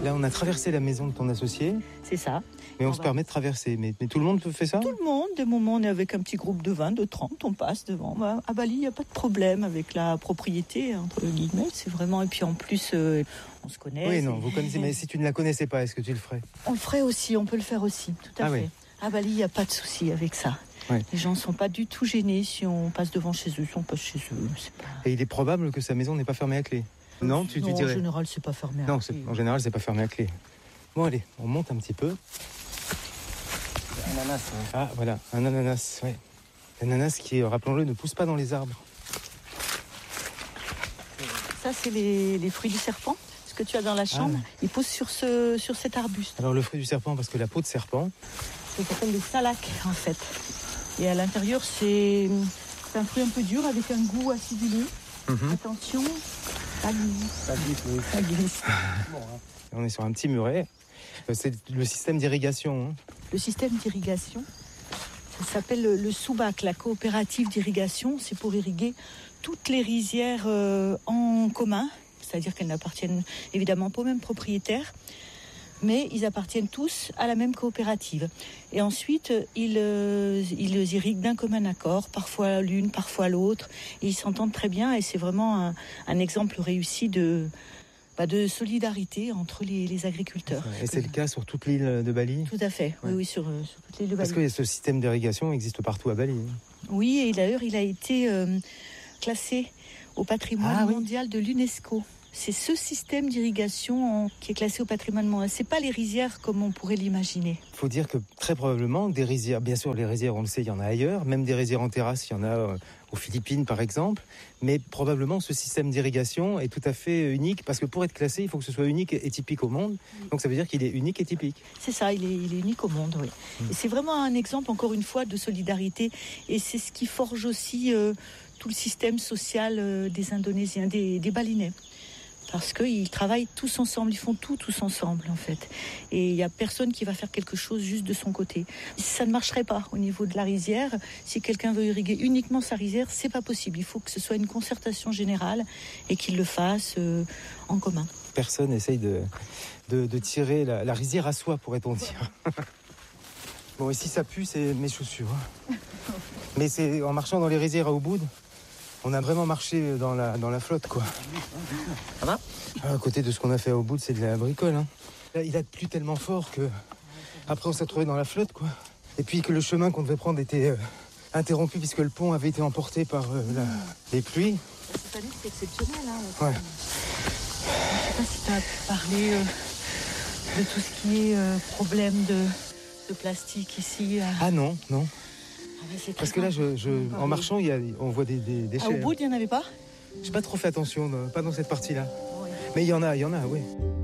Là, on a traversé la maison de ton associé. C'est ça. Mais on se permet de traverser. Mais tout le monde peut faire ça ? Tout le monde. Des moments, on est avec un petit groupe de 20, de 30, on passe devant. À Bali, il n'y a pas de problème avec la propriété, entre guillemets. C'est vraiment... Et puis en plus, on se connaît. Oui, non, vous connaissez. Mais si tu ne la connaissais pas, est-ce que tu le ferais ? On le ferait aussi, on peut le faire aussi, tout à fait. Oui. À Bali, il n'y a pas de souci avec ça. Ouais. Les gens ne sont pas du tout gênés si on passe devant chez eux, si on passe chez eux. C'est pas... Et il est probable que sa maison n'est pas fermée à clé. Non, tu dirais. En général, c'est pas fermé à Non, clé. en général, c'est pas fermé à clé. Bon, allez, on monte un petit peu. Ananas. Ouais. Ah, voilà, un ananas, ouais. L'ananas qui, rappelons-le, ne pousse pas dans les arbres. Ça, c'est les fruits du serpent. Ce que tu as dans la chambre, ils poussent sur cet arbuste. Alors, le fruit du serpent, parce que la peau de serpent... Ça s'appelle le salak, en fait. Et à l'intérieur, c'est un fruit un peu dur, avec un goût acidulé. Attention, ça glisse. Ça glisse. Bon, hein. On est sur un petit muret. C'est le système d'irrigation. Le système d'irrigation, ça s'appelle le SUBAC, la coopérative d'irrigation. C'est pour irriguer toutes les rizières en commun. C'est-à-dire qu'elles n'appartiennent évidemment pas aux mêmes propriétaires, mais ils appartiennent tous à la même coopérative. Et ensuite, ils irriguent d'un commun accord, parfois l'une, parfois l'autre, et ils s'entendent très bien, et c'est vraiment un exemple réussi de solidarité entre les agriculteurs. Et c'est le cas sur toute l'île de Bali ? Tout à fait, ouais. oui, sur toute l'île de Bali. Parce que ce système d'irrigation existe partout à Bali. Oui, et d'ailleurs, il a été classé au patrimoine mondial de l'UNESCO. C'est ce système d'irrigation qui est classé au patrimoine mondial. C'est pas les rizières comme on pourrait l'imaginer. Il faut dire que très probablement des rizières, bien sûr les rizières on le sait, il y en a ailleurs, même des rizières en terrasse, il y en a aux Philippines par exemple, mais probablement ce système d'irrigation est tout à fait unique parce que pour être classé, il faut que ce soit unique et typique au monde. Donc ça veut dire qu'il est unique et typique. C'est ça, il est unique au monde, oui. Et c'est vraiment un exemple encore une fois de solidarité et c'est ce qui forge aussi tout le système social des Indonésiens, des Balinais. Parce qu'ils travaillent tous ensemble, ils font tout tous ensemble en fait. Et il n'y a personne qui va faire quelque chose juste de son côté. Ça ne marcherait pas au niveau de la rizière. Si quelqu'un veut irriguer uniquement sa rizière, c'est pas possible. Il faut que ce soit une concertation générale et qu'il le fasse en commun. Personne essaye de tirer la rizière à soi, pourrait-on dire. Bon, ici ça pue, c'est mes chaussures. Mais c'est en marchant dans les rizières à Ubud, on a vraiment marché dans la flotte, quoi. Ça va ? À côté de ce qu'on a fait au bout, c'est de la bricole. Hein. Là, il a plu tellement fort que après on s'est retrouvé dans la flotte, quoi. Et puis que le chemin qu'on devait prendre était interrompu puisque le pont avait été emporté par les pluies. Cette année, c'est exceptionnel. Hein, ouais. Je ne sais pas si tu as pu parler de tout ce qui est problème de plastique ici. Ah non. Parce que là, simple. en marchant, on voit des déchets. Au bout, il n'y en avait pas ? J'ai pas trop fait attention, pas dans cette partie-là. Oui. Mais il y en a, oui.